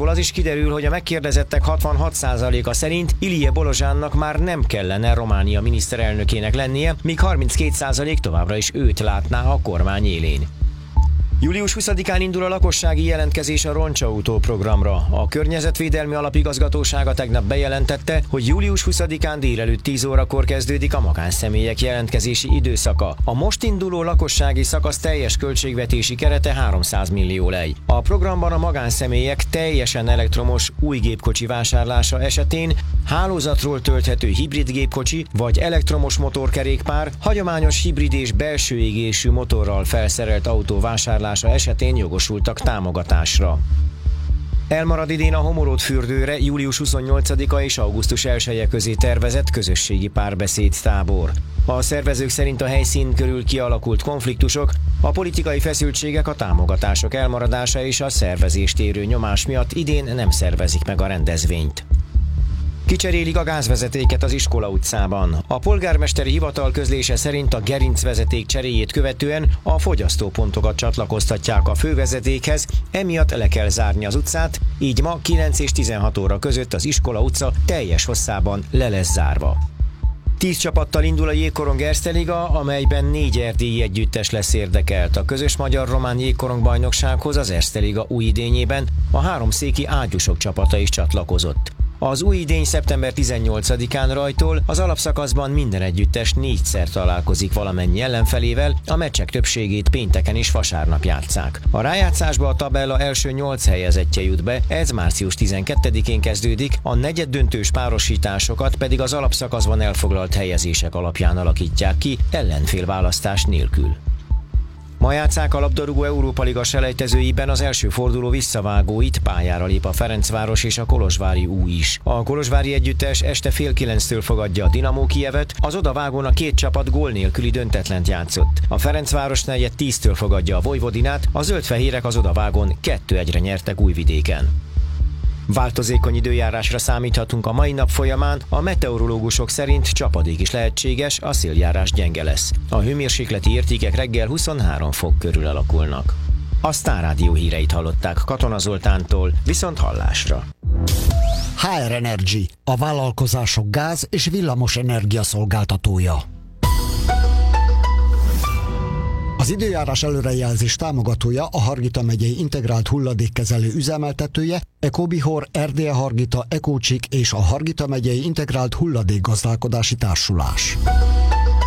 kutatásból az is kiderül, hogy a megkérdezettek 66%-a szerint Ilie Bolozsánnak már nem kellene Románia miniszterelnökének lennie, míg 32% továbbra is őt látná a kormány élén. Július 20-án indul a lakossági jelentkezés a Roncsautó programra. A Környezetvédelmi Alapigazgatósága tegnap bejelentette, hogy július 20-án délelőtt 10 órakor kezdődik a magánszemélyek jelentkezési időszaka. A most induló lakossági szakasz teljes költségvetési kerete 300 millió lej. A programban a magánszemélyek teljesen elektromos új gépkocsi vásárlása esetén hálózatról tölthető hibrid gépkocsi vagy elektromos motorkerékpár, hagyományos hibrid és belső égésű motorral felszerelt autó vásárlása esetén jogosultak támogatásra. Elmarad idén a Homoród-fürdőre július 28-a és augusztus 1-e közé tervezett közösségi párbeszéd tábor. A szervezők szerint a helyszín körül kialakult konfliktusok, a politikai feszültségek, a támogatások elmaradása és a szervezést érő nyomás miatt idén nem szervezik meg a rendezvényt. Kicserélik a gázvezetéket az Iskola utcában. A polgármesteri hivatal közlése szerint a gerincvezeték cseréjét követően a fogyasztópontokat csatlakoztatják a fővezetékhez, emiatt le kell zárni az utcát, így ma 9 és 16 óra között az Iskola utca teljes hosszában le lesz zárva. 10 csapattal indul a Jégkorong Erste Liga, amelyben 4 erdélyi együttes lesz érdekelt. A közös magyar-román jégkorongbajnoksághoz az Erste Liga új idényében a háromszéki Ágyúsok csapata is csatlakozott. Az új idény szeptember 18-án rajtól az alapszakaszban minden együttes 4-szer találkozik valamennyi ellenfelével, a meccsek többségét pénteken és vasárnap játsszák. A rájátszásba a tabella első 8 helyezettje jut be, ez március 12-én kezdődik, a negyeddöntős párosításokat pedig az alapszakaszban elfoglalt helyezések alapján alakítják ki, ellenfélválasztás nélkül. Ma játsszák a labdarúgó Európa Liga selejtezőiben az első forduló visszavágóit, pályára lép a Ferencváros és a kolozsvári U is. A kolozsvári együttes este fél 9-től fogadja a Dinamo Kijevet, az odavágón a két csapat gól nélküli döntetlent játszott. A Ferencváros negyed 10-től fogadja a Vojvodinát, a zöldfehérek az odavágón 2-1-re nyertek Újvidéken. Változékony időjárásra számíthatunk a mai nap folyamán, a meteorológusok szerint csapadék is lehetséges, a széljárás gyenge lesz. A hőmérsékleti értékek reggel 23 fok körül alakulnak. A Sztár Rádió híreit hallották Katona Zoltántól, viszont hallásra. HR Energy, a vállalkozások gáz- és villamos energia szolgáltatója. Az időjárás előrejelzés támogatója a Hargita megyei integrált hulladékkezelő üzemeltetője, Ecobihor, Erdélye Hargita, Ecócsik és a Hargita megyei integrált hulladékgazdálkodási társulás.